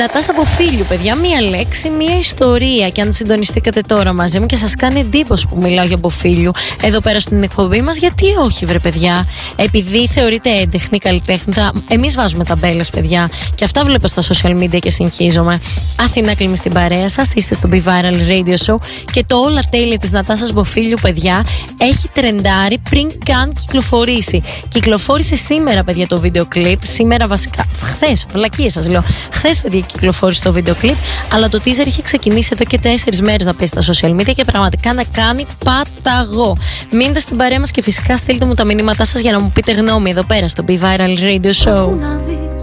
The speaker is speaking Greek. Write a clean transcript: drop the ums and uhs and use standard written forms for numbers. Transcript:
Νατάσα Μποφίλιου, παιδιά. Μία λέξη, μία ιστορία. Και αν συντονιστήκατε τώρα μαζί μου και σας κάνει εντύπωση που μιλάω για Μποφίλιου εδώ πέρα στην εκπομπή μας, γιατί όχι, βρε παιδιά. Επειδή θεωρείται έντεχνη, καλλιτέχνητα, εμείς βάζουμε ταμπέλες, παιδιά. Και αυτά βλέπω στα social media και συγχύζομαι. Αθηνά Κλίμη στην παρέα σας. Είστε στο Be Viral Radio Show. Και το όλα τέλεια της Νατάσας Μποφίλιου, παιδιά, έχει τρεντάρει πριν καν κυκλοφορήσει. Κυκλοφόρησε σήμερα, παιδιά, το βίντεο κλιπ. Σήμερα βασικά. Χθες, βλακίες σας λέω. Χθες, παιδιά, κυκλοφόρησε το βίντεο κλιπ. Αλλά το teaser είχε ξεκινήσει εδώ και 4 μέρες να πέσει στα social media και πραγματικά να κάνει παταγό. Μείνετε στην παρέα μας και φυσικά στείλτε μου τα μηνύματά σας για να μου πείτε γνώμη εδώ πέρα στο Be Viral Radio Show.